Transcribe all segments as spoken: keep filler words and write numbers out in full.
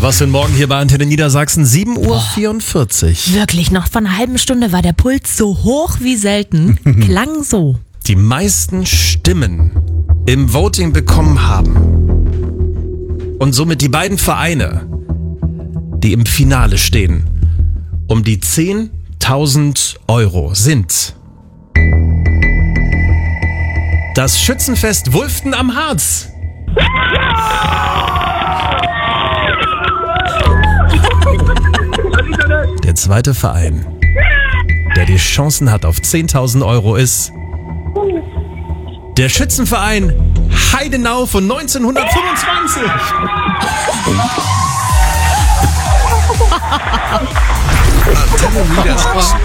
Was für ein Morgen hier bei Antenne Niedersachsen, sieben Uhr vierundvierzig. Wirklich, noch vor einer halben Stunde war der Puls so hoch wie selten. Klang so. Die meisten Stimmen im Voting bekommen haben und somit die beiden Vereine, die im Finale stehen, um die zehntausend Euro sind das Schützenfest Wulften am Harz. Der zweite Verein, der die Chancen hat auf zehntausend Euro, ist der Schützenverein Heidenau von neunzehnhundertfünfundzwanzig. Antenne Niedersachsen.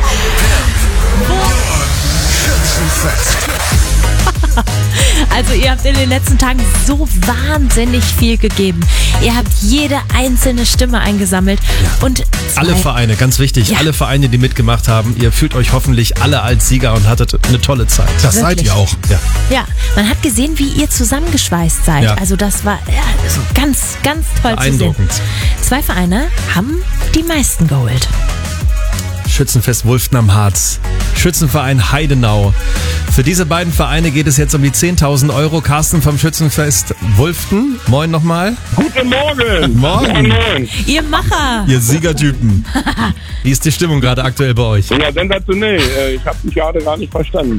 Schützenfest. Also ihr habt in den letzten Tagen so wahnsinnig viel gegeben. Ihr habt jede einzelne Stimme eingesammelt. Ja. Und alle Vereine, ganz wichtig, Ja. alle Vereine, die mitgemacht haben, ihr fühlt euch hoffentlich alle als Sieger und hattet eine tolle Zeit. Das Wirklich? seid ihr auch. Ja. Ja, man hat gesehen, wie ihr zusammengeschweißt seid. Ja. Also das war ja, also ganz, ganz toll zu sehen. Beeindruckend. Zwei Vereine haben die meisten geholt. Schützenfest Wulften am Harz, Schützenverein Heidenau. Für diese beiden Vereine geht es jetzt um die zehntausend Euro. Carsten vom Schützenfest Wulften, moin nochmal. Guten Morgen! Morgen. Moin, moin. Ihr Macher! Ihr Siegertypen. Wie ist die Stimmung gerade aktuell bei euch? Ja, sensationell. Äh, Ich habe dich gerade gar nicht verstanden.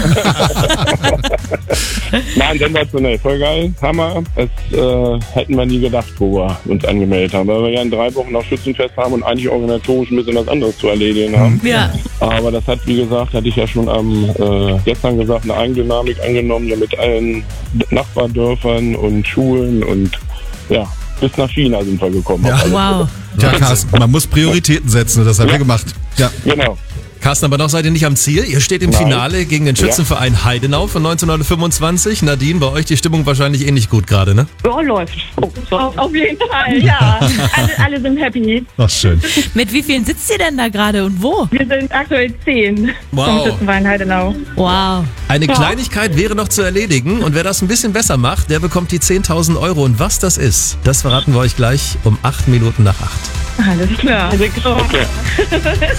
Nein, sensationell. Voll geil. Hammer. Das äh, hätten wir nie gedacht, wo wir uns angemeldet haben. Weil wir ja in drei Wochen noch Schützenfest haben und eigentlich organisatorisch ein bisschen was anderes zu erledigen haben. Ja. Aber das hat, wie gesagt, hatte ich ja schon am äh, gestern gesagt, eine Eigendynamik angenommen, ja, mit allen Nachbardörfern und Schulen und ja, bis nach China sind wir gekommen. Ja. Auf alle Wow. Ja, Carsten, man muss Prioritäten setzen und das haben wir gemacht. Ja. Fälle. Genau. Carsten, aber noch seid ihr nicht am Ziel. Ihr steht im Nein. Finale gegen den Schützenverein Heidenau von neunzehnhundertfünfundzwanzig. Nadine, bei euch die Stimmung wahrscheinlich ähnlich gut gerade, ne? Ja, läuft. Auf, auf jeden Fall, ja. Alle, alle sind happy. Ach, schön. Mit wie vielen sitzt ihr denn da gerade und wo? Wir sind aktuell zehn Wow. vom Schützenverein Heidenau. Wow. Eine Kleinigkeit wäre noch zu erledigen und wer das ein bisschen besser macht, der bekommt die zehntausend Euro. Und was das ist, das verraten wir euch gleich um acht Minuten nach acht. Alles klar. Okay.